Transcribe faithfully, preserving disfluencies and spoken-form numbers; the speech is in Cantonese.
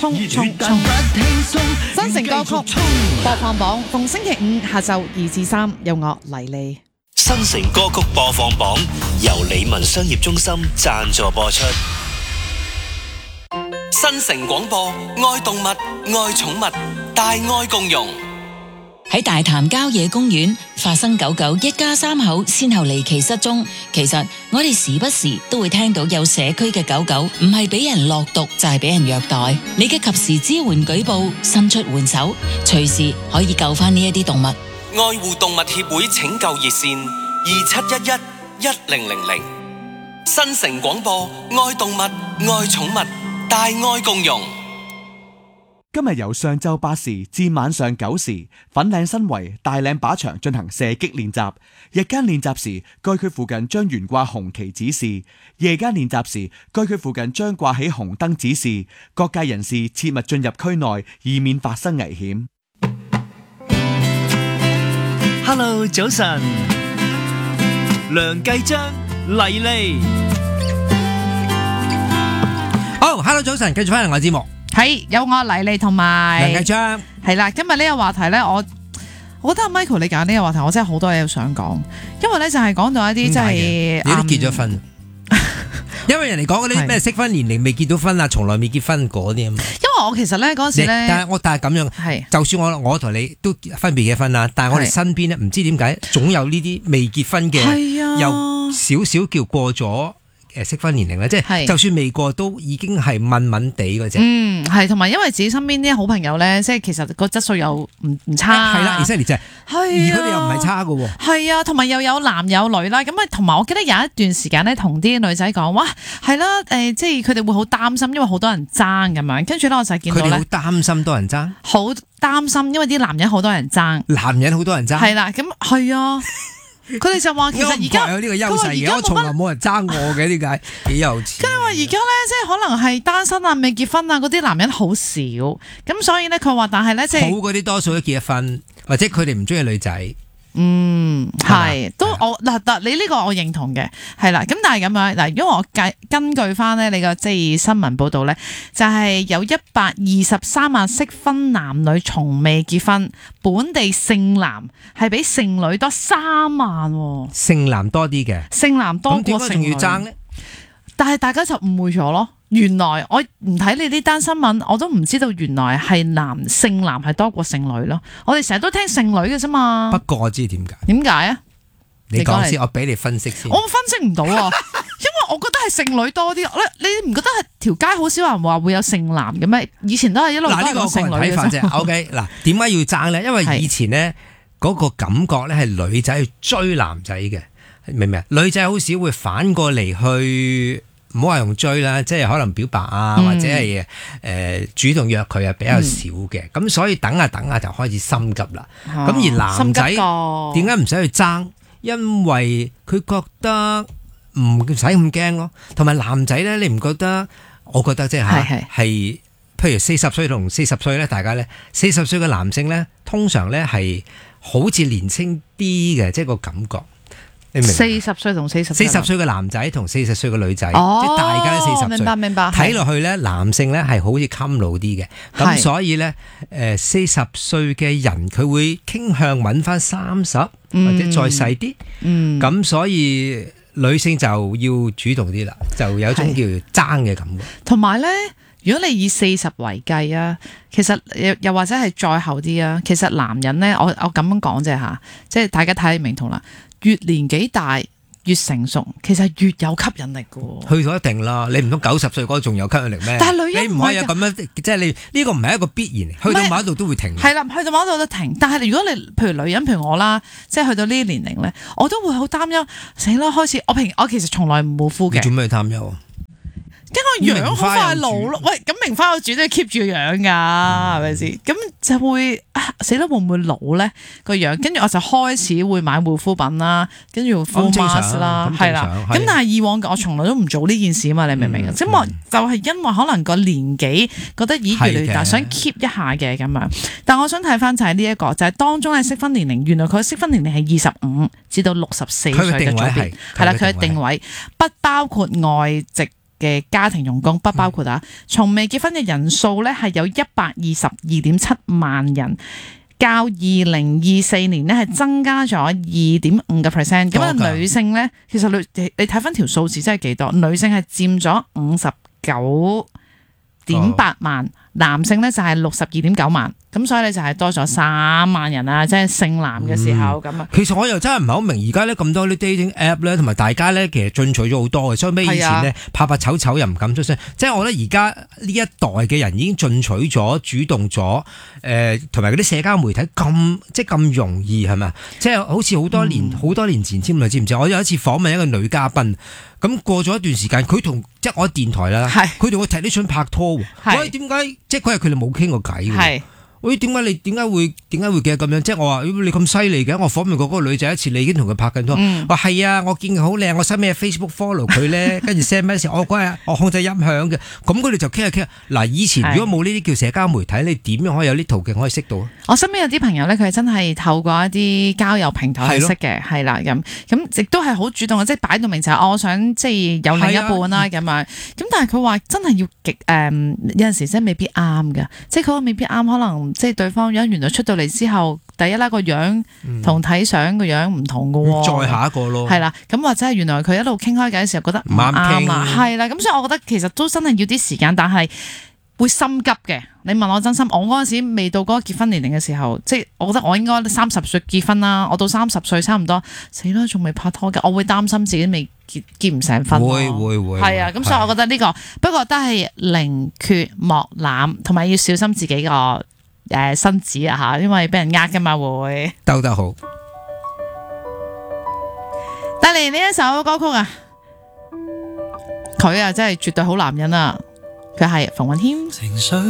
衝衝衝！新城歌曲播放榜，逢星期五下晝二至三，有我黎莉。 新城歌曲播放榜由理文商業中心贊助播出。新城廣播，愛動物，愛寵物，大愛共融。 喺大潭郊野公園發生狗狗一家三口先後離奇失蹤。其實我哋時不時都會聽到有社區嘅狗狗唔係俾人落毒就係俾人虐待。你嘅及時支援舉報，伸出援手，隨時可以救翻呢一啲動物。 愛護動物協會拯救熱線二七一一一零零零。新城廣播，愛動物，愛寵物，大愛共融。 今日由上晝八時至晚上九時，粉嶺新圍大嶺靶場進行射擊練習。日間練習時，該區附近將懸掛紅旗指示；夜間練習時，該區附近將掛起紅燈指示。各界人士切勿進入區內，以免發生危險。 Hello， 早晨，梁繼章、黎莉。 好 ，Hello， 早晨，繼續翻嚟我節目。 係有我黎莉同埋梁繼章。 係啦，今日呢個話題咧，我我覺得 Michael 你揀呢個話題，我真係好多嘢要想講，因為咧就係講到一啲即係你都結咗婚，因為人哋講嗰啲咩適婚年齡未結到婚啊，從來未結婚嗰啲啊嘛。因為我其實咧嗰時咧， 但係我但係咁樣， 係就算我我同你都分別結婚啦，但係我哋身邊咧唔知點解總有呢啲未結婚嘅，有少少叫過咗。誒適婚年齡咧，即係就算未過都已經係問問地嗰隻。 嗯，係同埋因為自己身邊啲好朋友咧，即係其實個質素又唔唔差。 係啦，而且而且而佢哋又唔係差嘅喎。 係啊，同埋又有男有女啦。咁啊，同埋我記得有一段時間咧，同啲女仔講，哇，係啦，誒，即係佢哋會好擔心，因為好多人爭咁樣。跟住咧，我就見到咧， 佢哋好擔心多人爭。 好擔心，因為啲男人好多人爭。 男人好多人爭。 係啦，咁係啊。佢哋就話其實而家有呢個優勢嘅，我從來冇人爭我嘅，點解幾有錢？ 佢話而家咧，即係可能係單身啊、未結婚啊嗰啲男人好少，咁所以咧佢話，但係咧即係好嗰啲多數都結咗婚，或者佢哋唔中意女仔。 嗯，係都我嗱嗱，你呢個我認同嘅，係啦。咁但係咁樣嗱，如果我計根據翻咧，你個即係新聞報道咧，就係有一百二十三萬適婚男女從未結婚，本地剩男係比剩女多三萬。 剩男多啲嘅， 剩男多過剩女。 咁點解仲要爭咧？ 但係大家就誤會咗咯。原來我唔睇你啲單新聞，我都唔知道原來係男剩男係多過剩女咯。我哋成日都聽剩女嘅啫嘛。 不過我知點解？ 點解啊？ 你講先，我俾你分析先。 我分析唔到啊，因為我覺得係剩女多啲。你唔覺得係條街好少人話會有剩男嘅咩？以前都係一路都係有剩女嘅啫。嗱，呢個個人睇法啫。O K， 嗱，點解要爭咧？因為以前咧嗰個感覺咧係女仔去追男仔嘅，明唔明啊？女仔好少會反過嚟去。唔好話用追啦，即係可能表白啊，嗯、或者係誒、呃、主動約佢啊，比較少嘅。咁、嗯、所以等下等下就開始心急啦。咁、啊、而男仔點解唔使去爭？因為佢覺得唔使咁驚咯。同埋男仔咧，你唔覺得？我覺得即係係係，譬如四十歲同四十歲咧，大家咧四十歲嘅男性咧，通常咧係好似年輕啲嘅，即係個感覺。四十歲同四十四十歲嘅男仔同四十歲嘅女仔， 哦、 即係大家都四十歲。 明白明白。 睇落去咧，男性咧係好似襟老啲嘅，咁所以咧，誒四十歲嘅人佢會傾向揾翻三十或者再細啲，咁、嗯、所以女性就要主動啲啦，就有一種叫爭嘅感覺。 同埋咧，如果你以四十為計啊，其實又又或者係再後啲啊，其實男人咧，我我咁樣講啫吓，即係大家睇明同啦。越年紀大越成熟，其實越有吸引力嘅。 去到一定啦，你唔通九十歲嗰個仲有吸引力咩？ 但係女人你唔可以有咁樣，即係你呢個唔係一個必然，去到某一度都會停。 係啦，去到某一度都停。但係如果你譬如女人，譬如我啦，即係去到呢啲年齡咧，我都會好擔憂。死啦，開始我平我其實從來唔護膚嘅。 你做咩擔憂啊？ 因為樣好快老咯，喂，咁名花有主都要 keep 住個樣噶，係咪先？咁就會死啦，會唔會老咧個樣？跟住我就開始會買護膚品啦，跟住 full mask 啦，係啦。咁但係以往我從來都唔做呢件事啊嘛，你明唔明啊？即係就係因為可能個年紀覺得咦越嚟越大，想 keep 一下嘅咁樣。但我想睇翻就係呢一個，就係當中嘅適婚年齡，原來佢嘅適婚年齡係二十五至到六十四歲嘅組別，係啦，佢嘅定位不包括外籍。 嘅家庭傭工，不包括啊，從未結婚嘅人數咧係有一百二十二點七萬人。較二零二四年咧係增加咗二點五個 percent， 咁啊女性咧其實女你睇翻條數字真係幾多？女性係佔咗五十九點八萬，哦、男性咧就係六十二點九萬，咁所以咧就係多咗三萬人啊！即係姓男嘅時候咁啊、嗯。 其實我又真係唔係好明，而家咧咁多啲 dating app 咧，同埋大家咧其實進取咗好多嘅，所以咩以前咧拍拍醜醜又唔敢出聲，即係我覺得而家呢一代嘅人已經進取咗、主動咗，誒同埋嗰啲社交媒體咁即係咁容易係咪？即係好似好多年好、嗯、多年前添，你知唔知？我有一次訪問一個女嘉賓。咁過咗一段時間，佢同即係我喺電台啦，佢同我提啲想拍拖喎。喂，點解？即係嗰日佢哋冇傾過偈嘅。喂，點解你點解會點解會嘅咁樣？即係我話你咁犀利嘅，我訪問過嗰個女仔一次，你已經同佢拍緊拖。話係、嗯、啊，我見佢好靚，我使咩 Facebook follow 佢咧？跟住 send message，我嗰日我控制音響嘅。咁佢哋就傾下傾下。嗱，以前如果冇呢啲叫社交媒體，你點樣可以有啲途徑可以識到啊？我身邊有啲朋友咧，佢係真係透過一啲交友平台去識嘅，係啦咁咁，亦都係好主動嘅，即係擺到明就係、是、我想即係有另一半啦咁樣。咁但係佢話真係要極誒、嗯，有陣時真係未必啱㗎，即係佢未必啱，可能。即係對方樣原來出到嚟之後，第一啦個樣同睇相個樣唔同㗎喎，再下一個咯，係啦，咁或者係原來佢一路傾開偈嘅時候覺得唔啱啊，係啦，咁所以我覺得其實都真係要啲時間，但係會心急嘅。你問我真心，我嗰陣時未到嗰個結婚年齡嘅時候，即係我覺得我應該三十歲結婚啦，我到三十歲差唔多，死啦仲未拍拖嘅，我會擔心自己未結結唔成婚。會會會，係啊，咁所以我覺得呢、這個不過都係寧缺莫濫，同埋要小心自己個。誒，身子啊吓，因為俾人呃噶嘛會。兜得好。帶嚟呢一首歌曲啊，佢啊真係絕對好男人啊，佢係馮允謙。